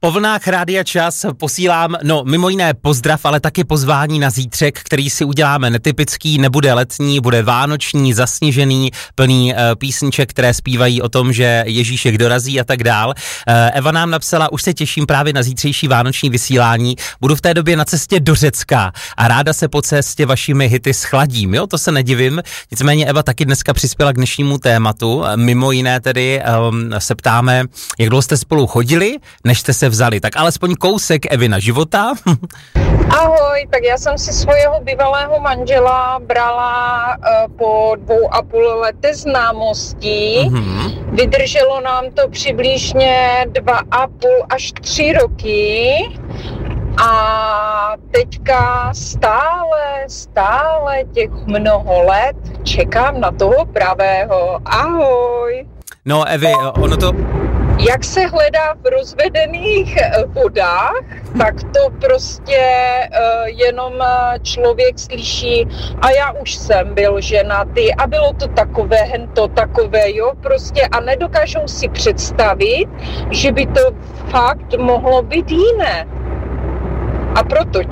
Po vlnách Rádia Čas posílám, mimo jiné pozdrav, ale taky pozvání na zítřek, který si uděláme netypický, nebude letní, bude vánoční, zasněžený, plný písniček, které zpívají o tom, že Ježíšek dorazí a tak dál. Eva nám napsala, už se těším právě na zítřejší vánoční vysílání, budu v té době na cestě do Řecka a ráda se po cestě vašimi hity schladím, jo, to se nedivím. Nicméně Eva taky dneska přispěla k dnešnímu tématu, mimo jiné tedy se ptáme, jak dlouho jste spolu chodili, než jste se vzali, tak alespoň kousek Evina života. Ahoj, tak já jsem si svého bývalého manžela brala po 2,5 letech známostí. Vydrželo nám to přibližně 2,5 až 3 roky. A teďka stále těch mnoho let čekám na toho pravého. Ahoj. No Evi, ono to... Jak se hledá v rozvedených vodách, tak to prostě jenom člověk slyší a já už jsem byl ženatý a bylo to takové, hento takové, jo, prostě a nedokážou si představit, že by to fakt mohlo být jiné. A proto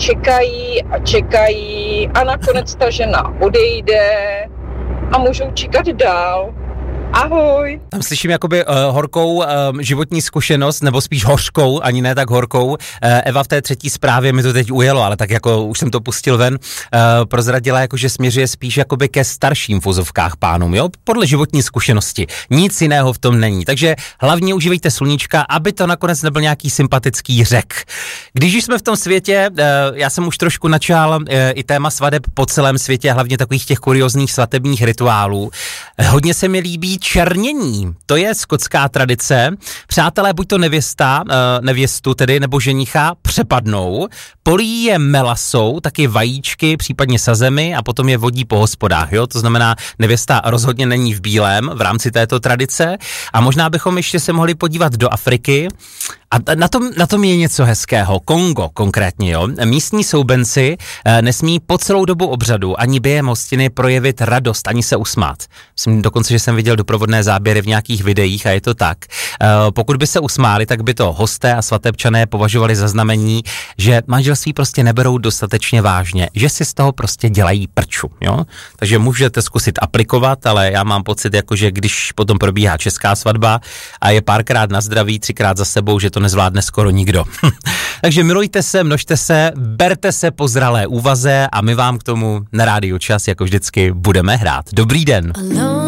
čekají a nakonec ta žena odejde a můžou čekat dál. Ahoj. Tam slyším jakoby horkou životní zkušenost, nebo spíš hořkou, ani ne tak horkou. Eva v té třetí zprávě mi to teď ujelo, ale tak jako už jsem to pustil ven, prozradila, jako, že směřuje spíš jakoby ke starším v uvozovkách pánům, jo? Podle životní zkušenosti. Nic jiného v tom není. Takže hlavně užívejte sluníčka, aby to nakonec nebyl nějaký sympatický řek. Když jsme v tom světě, já jsem už trošku načal i téma svadeb po celém světě, hlavně takových těch kuriozních svatebních rituálů. Hodně se mi líbí černění, to je skotská tradice. Přátelé buď to nevěstu tedy, nebo ženicha přepadnou, polijí je melasou, taky vajíčky, případně sazemi a potom je vodí po hospodách, jo? To znamená, nevěsta rozhodně není v bílém v rámci této tradice a možná bychom ještě se mohli podívat do Afriky a na tom je něco hezkého. Kongo konkrétně, jo? Místní soubenci nesmí po celou dobu obřadu ani během hostiny projevit radost, ani se usmát. Myslím dokonce, že jsem viděl doprovodné záběry v nějakých videích a je to tak. Pokud by se usmáli, tak by to hosté a svatebčané považovali za znamení, že manželství prostě neberou dostatečně vážně, že si z toho prostě dělají prču, jo? Takže můžete zkusit aplikovat, ale já mám pocit, jako že když potom probíhá česká svatba a je párkrát na zdraví, 3krát za sebou, že to nezvládne skoro nikdo. Takže milujte se, množte se, berte se po zralé úvaze a my vám k tomu na Rádiu Čas jako vždycky budeme hrát. Dobrý den.